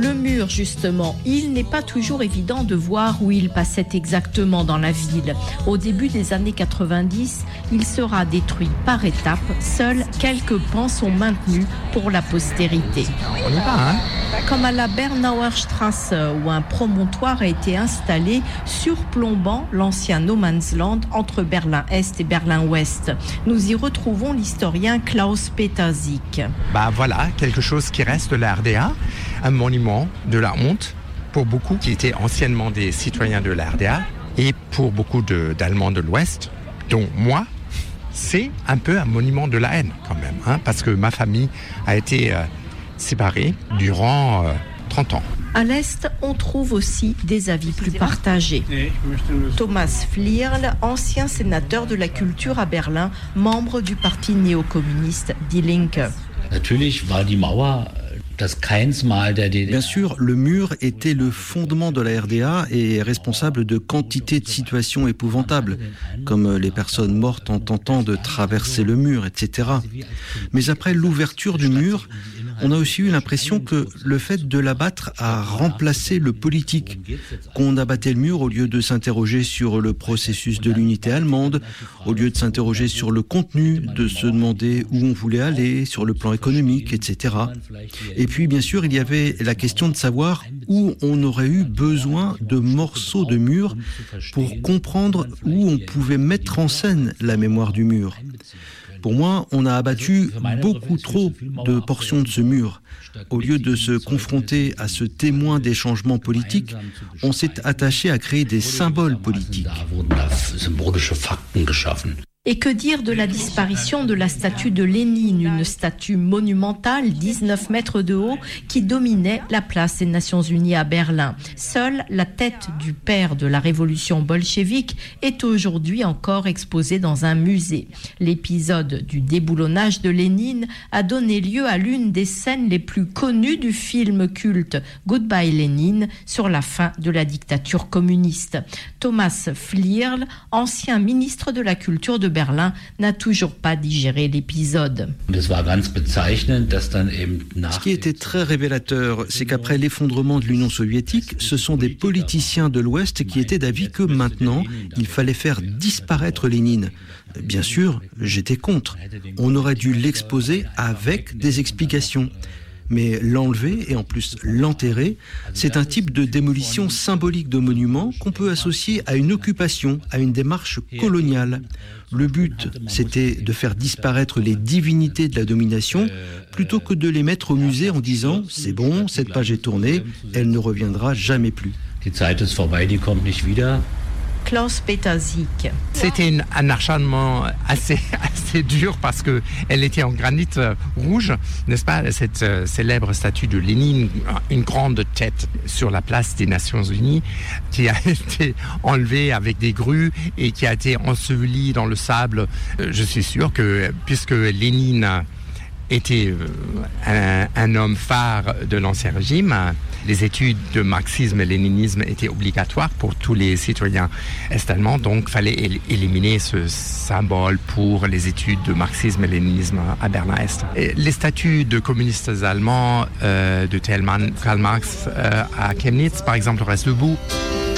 Le mur, justement, il n'est pas toujours évident de voir où il passait exactement dans la ville. Au début des années 90, il sera détruit par étapes. Seuls quelques pans sont maintenus pour la postérité. On y va, hein ? Comme à la Bernauer Straße, où un promontoire a été installé surplombant l'ancien no man's land entre Berlin-Est et Berlin-Ouest. Nous y retrouvons l'historien Klaus-Peter Sick. Voilà, quelque chose qui reste de la RDA, un monument de la honte pour beaucoup qui étaient anciennement des citoyens de la RDA et pour beaucoup d'Allemands de l'Ouest, dont moi, c'est un peu un monument de la haine quand même, hein, parce que ma famille a été séparée durant 30 ans. À l'Est, on trouve aussi des avis plus partagés. Thomas Flierl, ancien sénateur de la culture à Berlin, membre du parti néo-communiste Die Linke. Bien sûr, le mur était le fondement de la RDA et est responsable de quantité de situations épouvantables, comme les personnes mortes en tentant de traverser le mur, etc. Mais après l'ouverture du mur, on a aussi eu l'impression que le fait de l'abattre a remplacé le politique, qu'on abattait le mur au lieu de s'interroger sur le processus de l'unité allemande, au lieu de s'interroger sur le contenu, de se demander où on voulait aller, sur le plan économique, etc. Et puis, bien sûr, il y avait la question de savoir où on aurait eu besoin de morceaux de mur pour comprendre où on pouvait mettre en scène la mémoire du mur. Pour moi, on a abattu beaucoup trop de portions de ce mur. Au lieu de se confronter à ce témoin des changements politiques, on s'est attaché à créer des symboles politiques. Et que dire de la disparition de la statue de Lénine, une statue monumentale, 19 mètres de haut, qui dominait la place des Nations Unies à Berlin. Seule la tête du père de la révolution bolchevique est aujourd'hui encore exposée dans un musée. L'épisode du déboulonnage de Lénine a donné lieu à l'une des scènes les plus connues du film culte Goodbye Lénine sur la fin de la dictature communiste. Thomas Flierl, ancien ministre de la Culture de Berlin, n'a toujours pas digéré l'épisode. Ce qui était très révélateur, c'est qu'après l'effondrement de l'Union soviétique, ce sont des politiciens de l'Ouest qui étaient d'avis que maintenant, il fallait faire disparaître Lénine. Bien sûr, j'étais contre. On aurait dû l'exposer avec des explications. Mais l'enlever et en plus l'enterrer, c'est un type de démolition symbolique de monuments qu'on peut associer à une occupation, à une démarche coloniale. Le but, c'était de faire disparaître les divinités de la domination plutôt que de les mettre au musée en disant « c'est bon, cette page est tournée, elle ne reviendra jamais plus ». Klaus-Peter Sick. C'était un acharnement assez dur parce que elle était en granit rouge, n'est-ce pas, cette célèbre statue de Lénine, une grande tête sur la place des Nations Unies, qui a été enlevée avec des grues et qui a été ensevelie dans le sable. Je suis sûr que puisque Lénine était un homme phare de l'Ancien Régime, les études de marxisme et léninisme étaient obligatoires pour tous les citoyens est-allemands, donc il fallait éliminer ce symbole pour les études de marxisme et léninisme à Berlin-Est. Les statues de communistes allemands de Thälmann, Karl Marx à Chemnitz, par exemple, restent debout.